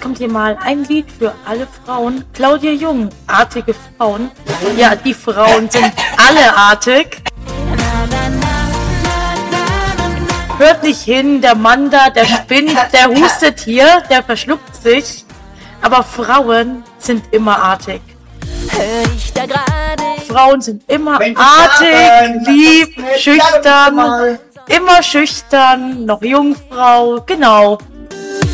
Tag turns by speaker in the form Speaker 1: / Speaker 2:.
Speaker 1: kommt hier mal ein Lied für alle Frauen. Claudia Jung, artige Frauen. Ja, die Frauen sind alle artig. Hört nicht hin, der Mann da, der spinnt, der hustet hier, der verschluckt sich. Aber Frauen sind immer artig. Frauen sind immer artig, lieb, schüchtern, immer schüchtern, noch Jungfrau, genau.